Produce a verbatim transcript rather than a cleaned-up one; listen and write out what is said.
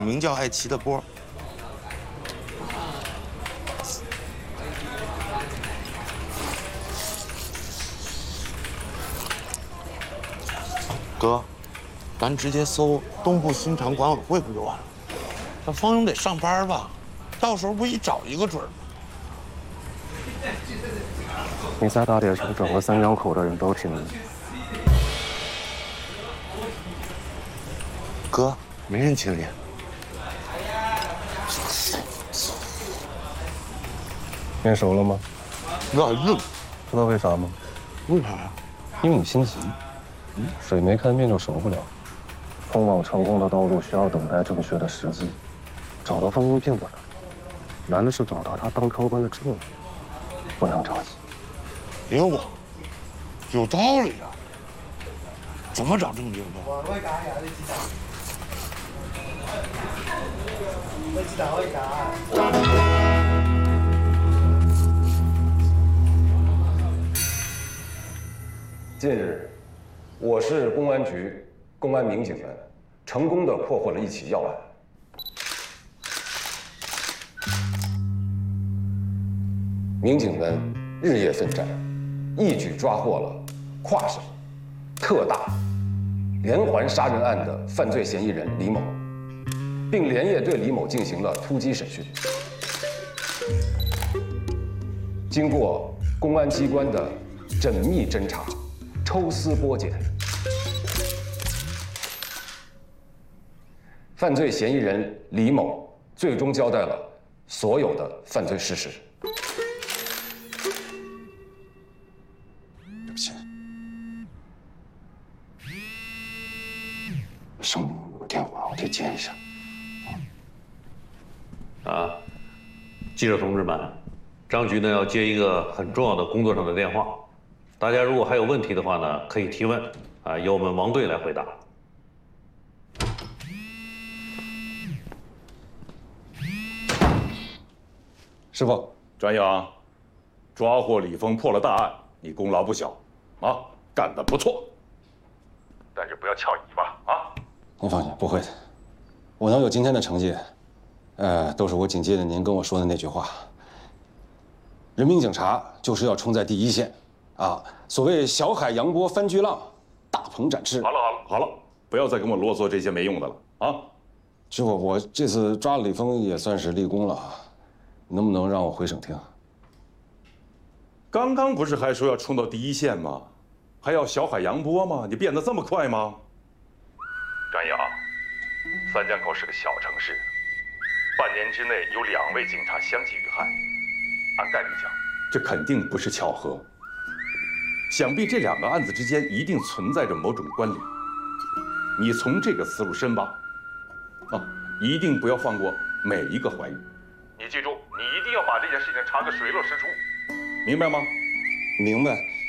名叫爱奇的波。哥，咱直接搜东部新城管委会不就完了？这方勇得上班吧，到时候不一找一个准儿吗？ 你再打点成整个三江口的人都听你。 哥，没人清理。 面熟了吗？ 那硬， 知道为啥吗？ 为啥呀？ 因为你心急。嗯，水没开面就熟不了。通往成功的道路需要等待正确的时机。找到方公并不难，难的是找到他当高官的证据。不能着急。 哟，有道理啊！怎么找证据呢？ 我可以假嘅，你知道？你知道可以假。 近日，我市公安局公安民警们成功地破获了一起要案。民警们日夜奋战，一举抓获了跨省、特大、连环杀人案的犯罪嫌疑人李某，并连夜对李某进行了突击审讯。经过公安机关的缜密侦查、抽丝剥茧，犯罪嫌疑人李某最终交代了所有的犯罪事实。 对不起，省里有个电话，我得接一下。 啊，记者同志们，张局呢要接一个很重要的工作上的电话，大家如果还有问题的话呢，可以提问，啊，由我们王队来回答。 师傅， 转阳，抓获李峰，破了大案，你功劳不小，啊，干得不错。但是不要翘尾巴啊！ 您放心，不会的。我能有今天的成绩，呃，都是我紧接着您跟我说的那句话：人民警察就是要冲在第一线，啊，所谓小海扬波翻巨浪，大鹏展翅。 好了好了好了，不要再跟我啰嗦这些没用的了啊！ 师傅，我这次抓了李峰也算是立功了，能不能让我回省厅？ 刚刚不是还说要冲到第一线吗？还要小海扬波吗？你变得这么快吗？张扬，三江口是个小城市，半年之内有两位警察相继遇害，按概率讲，这肯定不是巧合。想必这两个案子之间一定存在着某种关联。你从这个思路深挖，啊，一定不要放过每一个怀疑。你记住，你一定要把这件事情查个水落石出，明白吗？ 明白。